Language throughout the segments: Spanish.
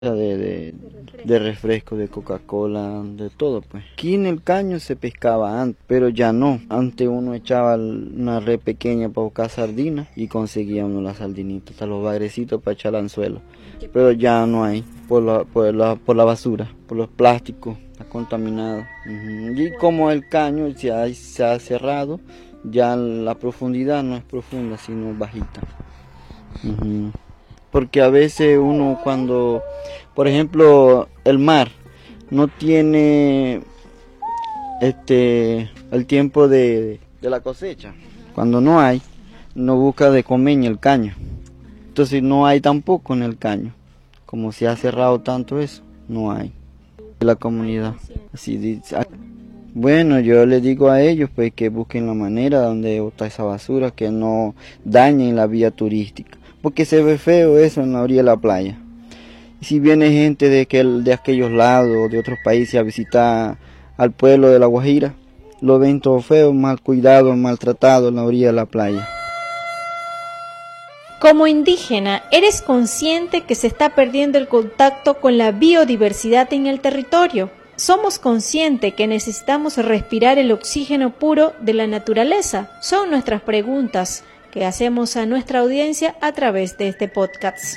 de refresco, de Coca-Cola, de todo pues. Aquí en el caño se pescaba antes, pero ya no. Antes uno echaba una red pequeña para buscar sardinas y conseguía uno las sardinitas, hasta los bagrecitos para echar al anzuelo. Pero ya no hay, por la basura, por los plásticos, está contaminado. Y como el caño se ha cerrado, ya la profundidad no es profunda, sino bajita. Porque a veces uno cuando, por ejemplo, el mar no tiene el tiempo de la cosecha. Cuando no hay, no busca de comer en el caño. Entonces no hay tampoco en el caño. Como se ha cerrado tanto eso, no hay. La comunidad. Bueno, yo les digo a ellos pues que busquen la manera donde botar esa basura, que no dañen la vía turística. Porque se ve feo eso en la orilla de la playa. Y si viene gente de aquellos lados, de otros países a visitar al pueblo de La Guajira, lo ven todo feo, mal cuidado, maltratado en la orilla de la playa. Como indígena, ¿eres consciente que se está perdiendo el contacto con la biodiversidad en el territorio? ¿Somos conscientes que necesitamos respirar el oxígeno puro de la naturaleza? Son nuestras preguntas que hacemos a nuestra audiencia a través de este podcast.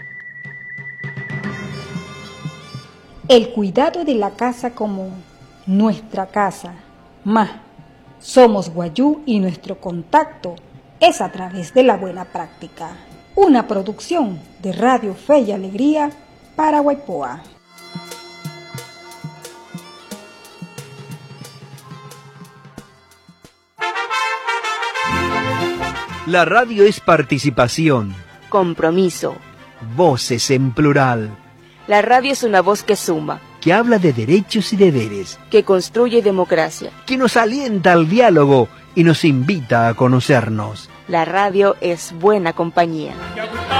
El cuidado de la casa como nuestra casa. Somos Wayuu y nuestro contacto es a través de la buena práctica. Una producción de Radio Fe y Alegría para Guaypoa. La radio es participación, compromiso, voces en plural. La radio es una voz que suma, que habla de derechos y deberes, que construye democracia, que nos alienta al diálogo y nos invita a conocernos. La radio es buena compañía.